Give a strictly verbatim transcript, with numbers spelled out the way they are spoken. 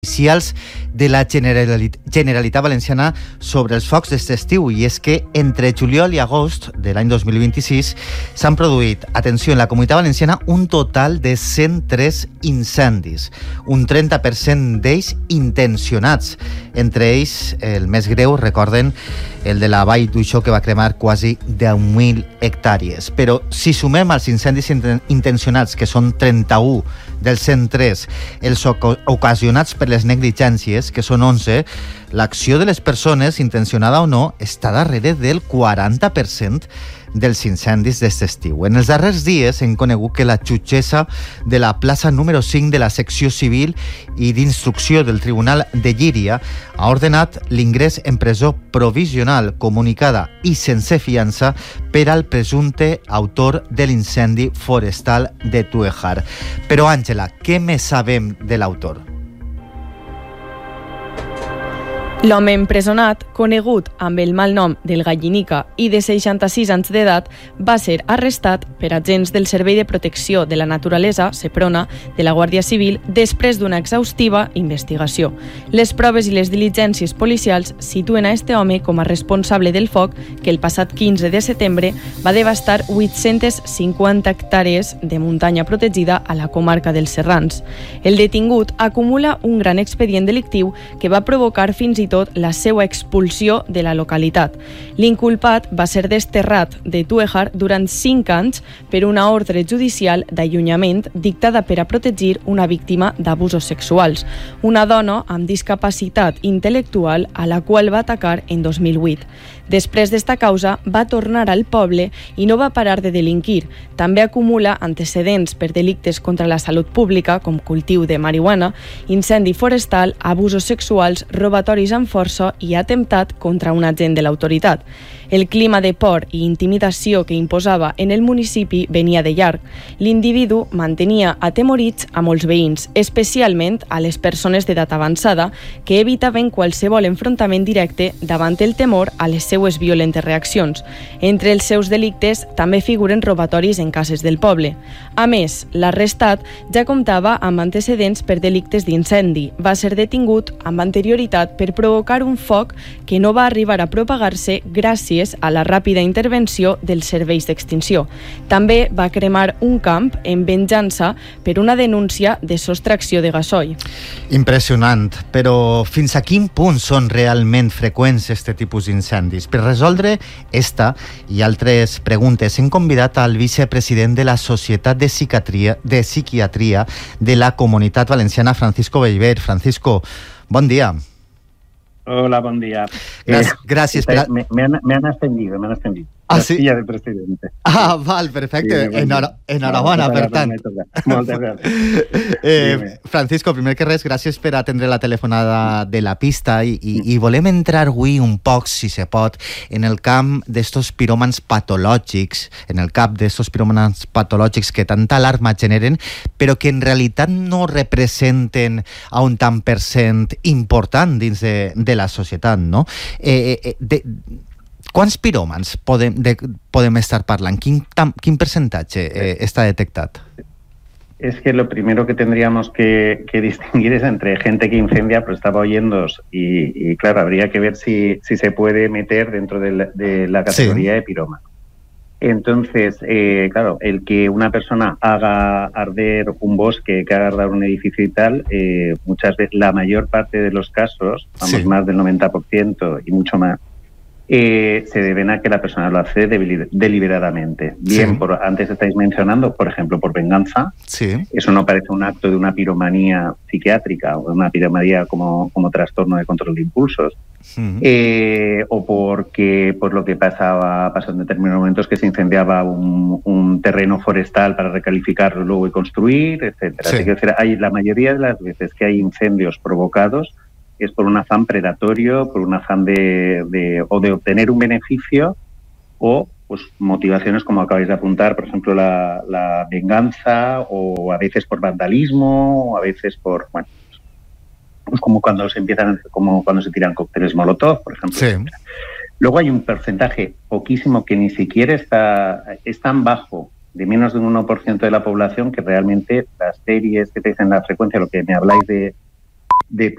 oficials de la Generalit- Generalitat Valenciana sobre els focs d'aquest estiu, i és que entre juliol i agost de l'any dos mil vint-i-sis s'han produït, atenció, en la Comunitat Valenciana un total de cent tres incendis, un trenta per cent d'ells intencionats, entre ells el més greu, recorden, el de la Vall d'Uixó, que va cremar quasi deu mil hectàrees. Però si sumem els incendis intencionats, que són trenta-u dels cent tres, els ocasionats per les negligències, que són onze, l'acció de les persones, intencionada o no, està darrere del quaranta per cent dels incendis d'aquest estiu. En els darrers dies hem conegut que la jutgessa de la plaça número cinc de la secció civil i d'instrucció del Tribunal de Llíria ha ordenat l'ingrés en presó provisional, comunicada i sense fiança per al presumpte autor de l'incendi forestal de Tuejar. Però, Àngela, què més sabem de l'autor? L'home empresonat, conegut amb el malnom del Gallinica i de seixanta-sis anys d'edat, va ser arrestat per agents del Servei de Protecció de la Naturalesa, SEPRONA, de la Guàrdia Civil, després d'una exhaustiva investigació. Les proves i les diligències policials situen a este home com a responsable del foc que el passat quinze de setembre va devastar vuit-centes cinquanta hectàrees de muntanya protegida a la comarca dels Serrans. El detingut acumula un gran expedient delictiu que va provocar fins i tot la seva expulsió de la localitat. L'inculpat va ser desterrat de Tuejar durant cinc anys per una ordre judicial d'allunyament dictada per a protegir una víctima d'abusos sexuals, una dona amb discapacitat intel·lectual a la qual va atacar en dos mil vuit. Després d'esta causa, va tornar al poble i no va parar de delinquir. També acumula antecedents per delictes contra la salut pública, com cultiu de marihuana, incendi forestal, abusos sexuals, robatoris amb força i atemptat contra un agent de l'autoritat. El clima de por i intimidació que imposava en el municipi venia de llarg. L'individu mantenia atemorits a molts veïns, especialment a les persones d'edat avançada, que evitaven qualsevol enfrontament directe davant el temor a les seues violentes reaccions. Entre els seus delictes també figuren robatoris en cases del poble. A més, l'arrestat ja comptava amb antecedents per delictes d'incendi. Va ser detingut amb anterioritat per provocar un foc que no va arribar a propagar-se gràcies a la ràpida intervenció dels serveis d'extinció. També va cremar un camp en venjança per una denúncia de sostracció de gasoil. Impressionant, però fins a quin punt són realment freqüents aquest tipus d'incendis? Per resoldre esta i altres preguntes hem convidat al vicepresident de la Societat de Psiquiatria de, Psiquiatria de la Comunitat Valenciana, Francisco Bellver. Francisco, bon dia. Hola, bon dia. Gràcies. Eh, gràcies per... Me, me, han, me han ascendido, me han ascendido. Ah, sí? Silla del presidente. Ah, val, perfecte. Sí, Enhora, enhorabona, no, per tant. Moltes gràcies. Eh, Francisco, primer que res, gràcies per atendre la telefonada de la pista i, i, i volem entrar avui un poc, si se pot, en el camp d'estos piròmans patològics, en el cap d'estos piròmans patològics que tanta alarma generen, però que en realitat no representen a un tant per cent important dins de, de la societat, no? Eh, eh, de, Quants piròmans podem, de, podem estar parlant? Quin, tam, quin percentatge eh, está detectat? Es que lo primero que tendríamos que, que distinguir es entre gente que incendia, pero estaba oyendo, y, y claro, habría que ver si, si se puede meter dentro de la, de la categoría sí. de pirómano. Entonces, eh, claro, el que una persona haga arder un bosque, que haga arder un edificio y tal, eh, muchas veces, la mayor parte de los casos, vamos, sí. más del noventa por ciento y mucho más, Eh, se deben a que la persona lo hace deliberadamente. Bien, sí. por, antes estáis mencionando, por ejemplo, por venganza. Sí. Eso no parece un acto de una piromanía psiquiátrica o de una piromanía como, como trastorno de control de impulsos. Uh-huh. eh, o porque por lo que pasaba, pasó en determinados momentos que se incendiaba un, un terreno forestal para recalificarlo luego y construir, etcétera. Sí. Así que, hay, la mayoría de las veces que hay incendios provocados es por un afán predatorio, por un afán de, de, o de obtener un beneficio o pues, motivaciones como acabáis de apuntar, por ejemplo, la, la venganza o a veces por vandalismo o a veces por, bueno, pues como cuando se empiezan, como cuando se tiran cócteles Molotov, por ejemplo. Sí. Luego hay un porcentaje poquísimo que ni siquiera está, es tan bajo, de menos de un uno por ciento de la población, que realmente las series que te dicen la frecuencia, lo que me habláis de de